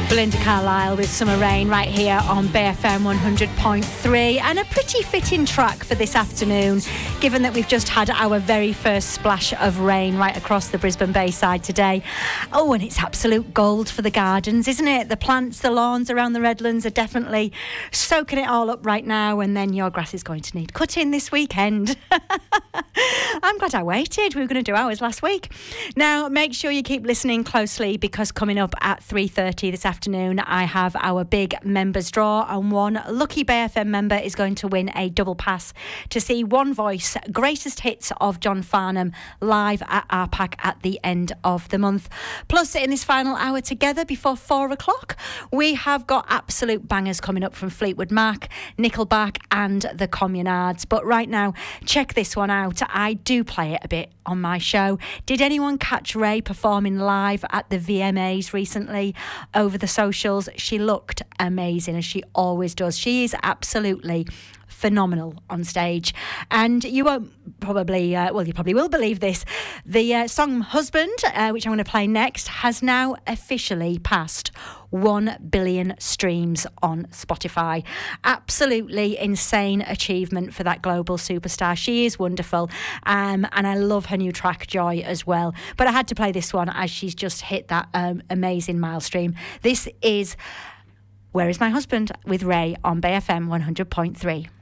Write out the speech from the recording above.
Belinda Carlisle with Summer Rain right here on BFM 100.3, and a pretty fitting track for this afternoon, given that we've just had our very first splash of rain right across the Brisbane Bayside today. Oh, and it's absolute gold for the gardens, isn't it? The plants, the lawns around the Redlands are definitely soaking it all up right now, and then your grass is going to need cutting this weekend. I'm glad I waited. We were going to do ours last week. Now, make sure you keep listening closely, because coming up at 3:30 this afternoon, I have our big members draw, and one lucky BFM member is going to win a double pass to see One Voice Greatest Hits of John Farnham live at RPAC at the end of the month. Plus, in this final hour together before 4 o'clock, we have got absolute bangers coming up from Fleetwood Mac, Nickelback and the Communards. But right now, check this one out. I do play it a bit on my show. Did anyone catch Ray performing live at the VMAs recently over the socials? She looked amazing, as she always does. She is absolutely phenomenal on stage, and you won't probably you probably will believe this. The song Husband, which I'm going to play next, has now officially passed 1 billion streams on Spotify. Absolutely insane achievement for that global superstar. She is wonderful, and I love her new track Joy as well, but I had to play this one as she's just hit that amazing milestone. This is Where Is My Husband with Ray on BFM 100.3.